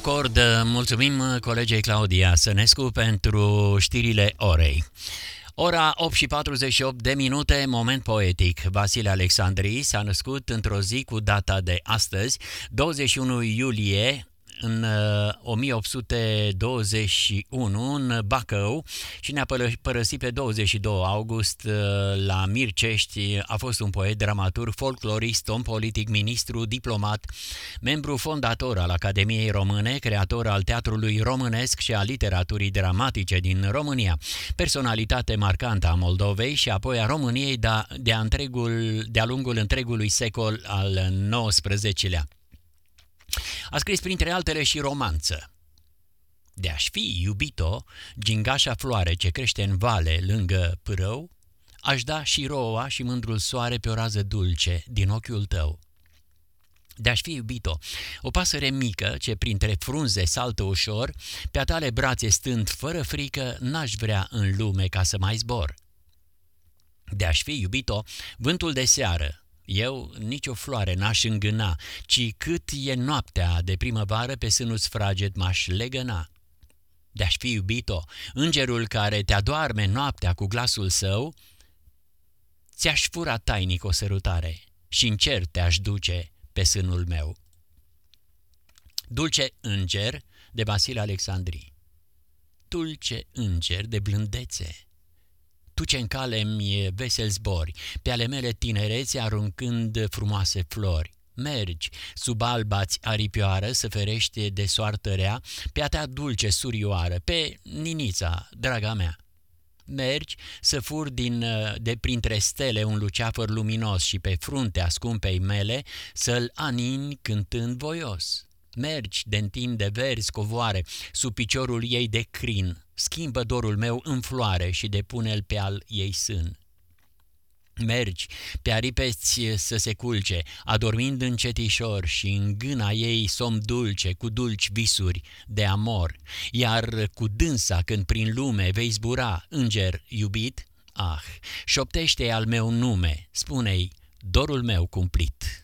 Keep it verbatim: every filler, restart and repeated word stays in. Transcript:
acord, mulțumim colegei Claudia Sănescu pentru știrile orei. Ora opt și patruzeci și opt de minute, moment poetic. Vasile Alexandrii s-a născut într-o zi cu data de astăzi, douăzeci și unu iulie, în o mie opt sute douăzeci și unu, în Bacău, și ne-a părăsit pe douăzeci și doi august la Mircești. A fost un poet, dramaturg, folclorist, om politic, ministru, diplomat, membru fondator al Academiei Române, creator al teatrului românesc și al literaturii dramatice din România, personalitate marcantă a Moldovei și apoi a României de-a, întregul, de-a lungul întregului secol al nouăsprezecelea. A scris printre altele și romanță. De-aș fi iubit-o, gingașa floare ce crește în vale lângă pârău, aș da și roa și mândrul soare pe o rază dulce din ochiul tău. De-aș fi iubit-o, o pasăre mică ce printre frunze saltă ușor, pe-a tale brațe stând fără frică, n-aș vrea în lume ca să mai zbor. De-aș fi iubit-o, vântul de seară, eu nicio floare n-aș îngâna, ci cât e noaptea de primăvară pe sânul-ți fraged m-aș legăna. De-aș fi iubit-o, îngerul care te adoarme noaptea cu glasul său, ți-aș fura tainic o sărutare și în cer te-aș duce pe sânul meu. Dulce înger, de Vasile Alexandrii. Dulce înger de blândețe, tu ce în cale-mi vesel zbori, pe ale mele tinerețe aruncând frumoase flori. Mergi sub alba-ți aripioară să ferește de soartă rea, pe a ta dulce surioară, pe ninița, draga mea. Mergi să furi din, de printre stele un luceafăr luminos și pe fruntea scumpei mele să-l anini cântând voios. Mergi de întinde verzi covoare sub piciorul ei de crin, schimbă dorul meu în floare și depune-l pe al ei sân. Mergi pe aripeți să se culce, adormind încetișor și în gâna ei somn dulce cu dulci visuri de amor, iar cu dânsa când prin lume vei zbura, înger iubit, ah, șoptește al meu nume, spune-i dorul meu cumplit.